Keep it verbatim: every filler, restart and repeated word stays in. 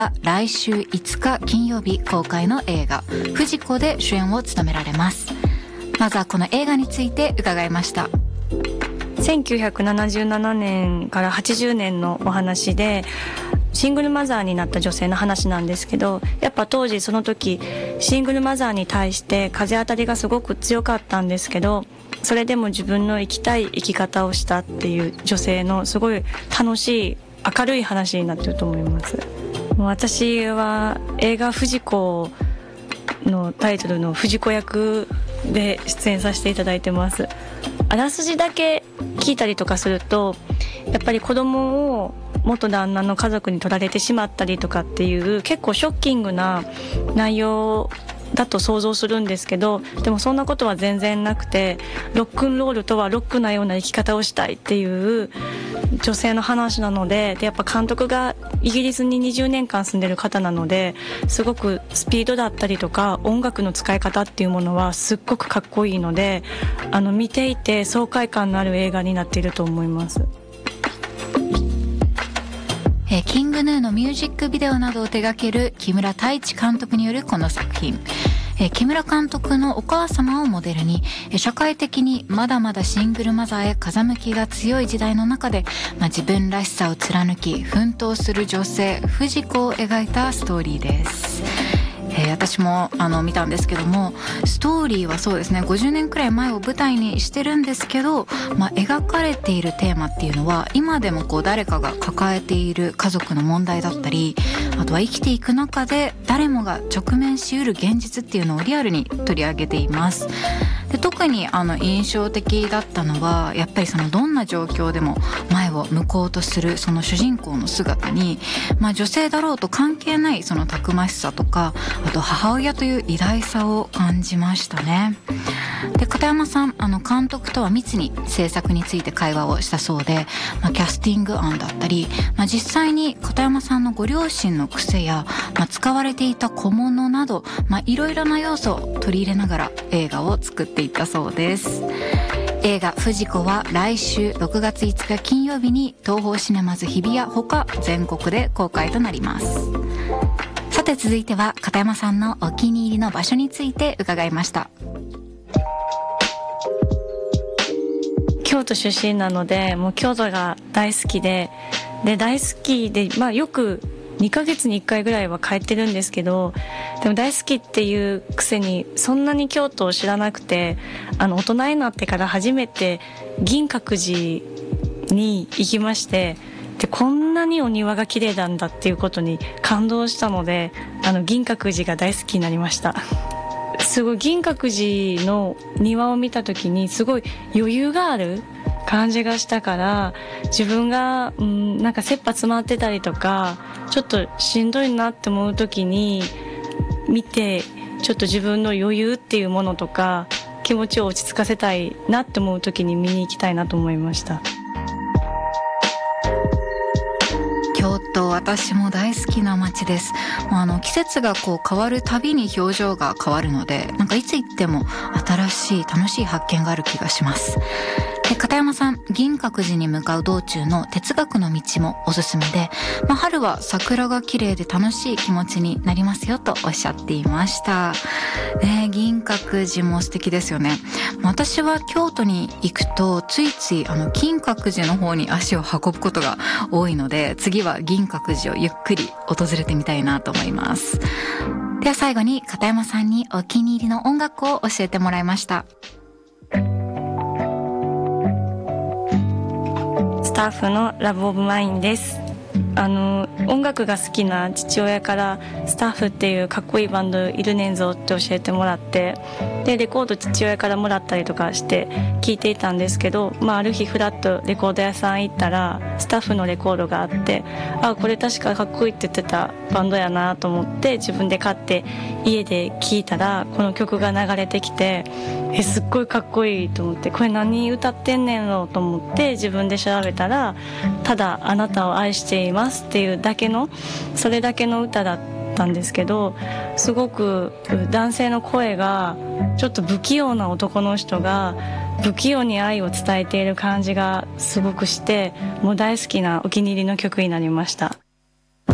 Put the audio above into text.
来週いつか金曜日公開の映画フジコで主演を務められます。まずはこの映画について伺いました。 せんきゅうひゃくななじゅうななねんからはちじゅうねんのお話で、シングルマザーになった女性の話なんですけど、やっぱ当時その時シングルマザーに対して風当たりがすごく強かったんですけど、それでも自分の生きたい生き方をしたっていう女性のすごい楽しい明るい話になってると思います。もう私は映画フジコのタイトルの藤子役で出演させていただいてます。あらすじだけ聞いたりとかすると、やっぱり子供を元旦那の家族に取られてしまったりとかっていう結構ショッキングな内容だと想像するんですけど、でもそんなことは全然なくて、ロックンロールとはロックなような生き方をしたいっていう女性の話なので、でやっぱ監督がイギリスににじゅうねんかん住んでる方なので、すごくスピードだったりとか音楽の使い方っていうものはすっごくかっこいいので、あの見ていて爽快感のある映画になっていると思います。 えー、キングヌーのミュージックビデオなどを手掛ける木村太一監督によるこの作品、えー、木村監督のお母様をモデルに、えー、社会的にまだまだシングルマザーへ風向きが強い時代の中で、まあ、自分らしさを貫き奮闘する女性藤子を描いたストーリーです。えー、私もあの見たんですけども、ストーリーはそうですねごじゅうねんくらい前を舞台にしてるんですけど、まあ、描かれているテーマっていうのは今でもこう誰かが抱えている家族の問題だったり、あとは生きていく中で誰もが直面しうる現実っていうのをリアルに取り上げています。で特にあの印象的だったのは、やっぱりそのどんな状況でも前を向こうとするその主人公の姿に、まあ、女性だろうと関係ないそのたくましさとか、あと母親という偉大さを感じましたね。で片山さん、あの監督とは密に制作について会話をしたそうで、まあ、キャスティング案だったり、まあ、実際に片山さんのご両親の癖や、まあ、使われていた小物など、まあ、いろいろな要素を取り入れながら映画を作っていったそうです。映画フジコは来週ろくがついつか金曜日に東宝シネマズ日比谷ほか全国で公開となります。さて続いては片山さんのお気に入りの場所について伺いました。 京都出身なので、もう京都が大好きで、で大好きで、まあよくにかげつにいっかいぐらいは帰ってるんですけど、でも大好きっていうくせにそんなに京都を知らなくて、あの大人になってから初めて銀閣寺に行きまして、でこんなにお庭が綺麗なんだっていうことに感動したので、あの銀閣寺が大好きになりました。すごい銀閣寺の庭を見た時にすごい余裕がある感じがしたから、自分が、うん、なんか切羽詰まってたりとかちょっとしんどいなって思う時に見て、ちょっと自分の余裕っていうものとか気持ちを落ち着かせたいなって思う時に見に行きたいなと思いました。 京都、私も大好きな街です。あの季節がこう変わるたびに表情が変わるので、なんかいつ行っても新しい楽しい発見がある気がします。で片山さん、銀閣寺に向かう道中の哲学の道もおすすめで、まあ、春は桜が綺麗で楽しい気持ちになりますよとおっしゃっていました、ね、銀閣寺も素敵ですよね。私は京都に行くとついついあの金閣寺の方に足を運ぶことが多いので、次は銀閣寺をゆっくり訪れてみたいなと思います。では最後に片山さんにお気に入りの音楽を教えてもらいました。 スタッフのラブオブマインです。あの音楽が好きな父親からスタッフっていうかっこいいバンドいるねんぞって教えてもらって、でレコード父親からもらったりとかして聴いていたんですけど、まあ、ある日フラッとレコード屋さん行ったらスタッフのレコードがあって、あこれ確かかっこいいって言ってたバンドやなと思って自分で買って家で聴いたらこの曲が流れてきて、えすっごいかっこいいと思って、これ何歌ってんねんろうと思って自分で調べたら、ただあなたを愛していますっていうだけのそれだけの歌だったんですけど、すごく男性の声がちょっと不器用な男の人が不器用に愛を伝えている感じがすごくして、もう大好きなお気に入りの曲になりました。